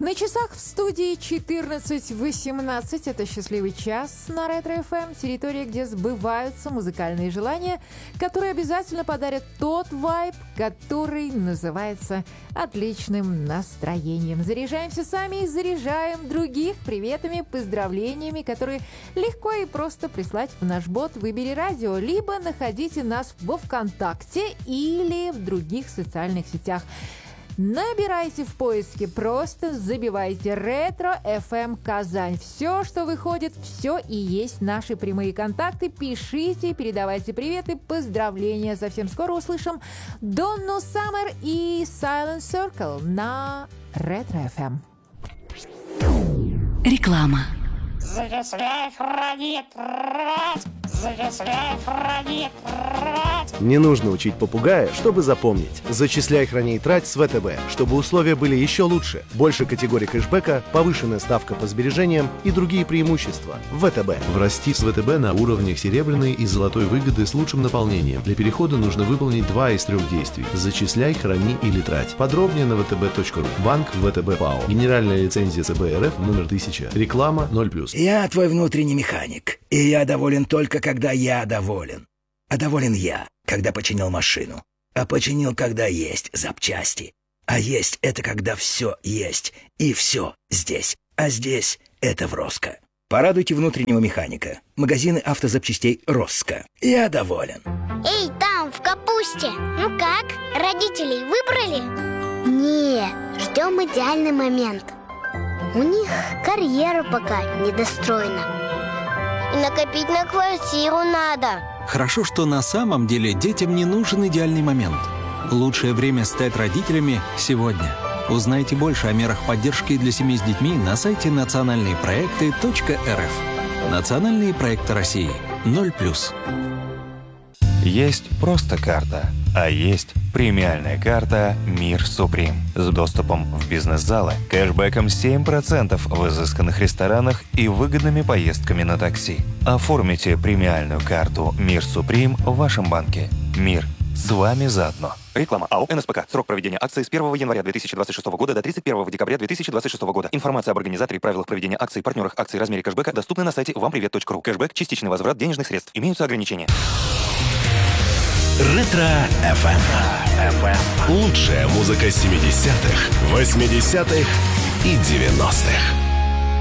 На часах в студии 14:18. Это «Счастливый час» на Ретро-ФМ. Территория, где сбываются музыкальные желания, которые обязательно подарят тот вайб, который называется отличным настроением. Заряжаемся сами и заряжаем других приветами, поздравлениями, которые легко и просто прислать в наш бот «Выбери радио», либо находите нас во ВКонтакте или в других социальных сетях. Набирайте в поиске, просто забивайте «Ретро-ФМ Казань». Все, что выходит, все и есть наши прямые контакты. Пишите, передавайте приветы, поздравления. Совсем скоро услышим Донну Саммер и Silent Circle на Ретро-ФМ. Реклама. Не нужно учить попугая, чтобы запомнить. Зачисляй, храни и трать с ВТБ, чтобы условия были еще лучше. Больше категорий кэшбэка, повышенная ставка по сбережениям и другие преимущества. ВТБ. Врасти с ВТБ на уровнях серебряной и золотой выгоды с лучшим наполнением. Для перехода нужно выполнить 2 из 3 действий. Зачисляй, храни или трать. Подробнее на vtb.ru. Банк ВТБ ПАО. Генеральная лицензия ЦБ РФ номер 1000. Реклама 0+. Я твой внутренний механик, и я доволен только, когда я доволен. А доволен я, когда починил машину. А починил, когда есть запчасти. А есть — это когда все есть, и все здесь. А здесь — это в Роско. Порадуйте внутреннего механика. Магазины автозапчастей Роско. Я доволен. Эй, там, в капусте. Ну как, родителей выбрали? Не, ждем идеальный момент. У них карьера пока недостроена. И накопить на квартиру надо. Хорошо, что на самом деле детям не нужен идеальный момент. Лучшее время стать родителями сегодня. Узнайте больше о мерах поддержки для семей с детьми на сайте национальныепроекты.рф. Национальные проекты России. 0+. Есть просто карта, а есть премиальная карта «Мир Суприм» с доступом в бизнес-залы, кэшбэком 7% в изысканных ресторанах и выгодными поездками на такси. Оформите премиальную карту «Мир Суприм» в вашем банке. Мир с вами заодно. Реклама. АО «НСПК». Срок проведения акции с 1 января 2026 года до 31 декабря 2026 года. Информация об организаторе, правилах проведения акций, партнерах акций, размере кэшбэка доступны на сайте вампривет.ру. Кэшбэк – частичный возврат денежных средств. Имеются ограничения. Ретро-ФМ. Лучшая музыка 70-х, 80-х и 90-х.